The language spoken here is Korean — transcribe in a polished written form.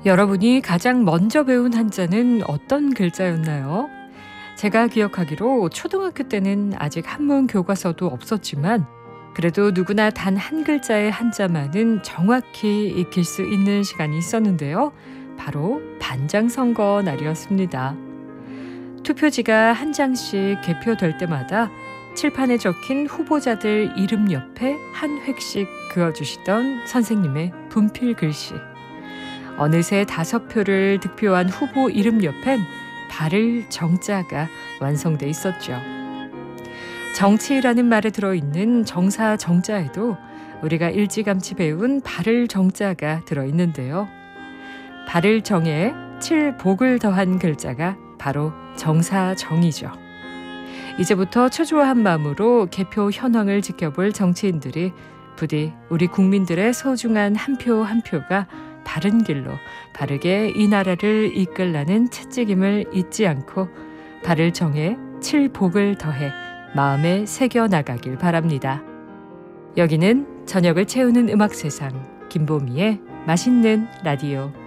여러분이 가장 먼저 배운 한자는 어떤 글자였나요? 제가 기억하기로 초등학교 때는 아직 한문 교과서도 없었지만 그래도 누구나 단 한 글자의 한자만은 정확히 익힐 수 있는 시간이 있었는데요. 바로 반장선거 날이었습니다. 투표지가 한 장씩 개표될 때마다 칠판에 적힌 후보자들 이름 옆에 한 획씩 그어주시던 선생님의 분필 글씨. 어느새 5표를 득표한 후보 이름 옆엔 바를 정자가 완성돼 있었죠. 정치라는 말에 들어있는 정사 정자에도 우리가 일찌감치 배운 바를 정자가 들어있는데요. 바를 정에 칠복을 더한 글자가 바로 정사정이죠. 이제부터 초조한 마음으로 개표 현황을 지켜볼 정치인들이 부디 우리 국민들의 소중한 한 표 한 표가 바른 길로 바르게 이 나라를 이끌라는 채찍임을 잊지 않고 바를 정해 칠복을 더해 마음에 새겨나가길 바랍니다. 여기는 저녁을 채우는 음악 세상 김보미의 맛있는 라디오.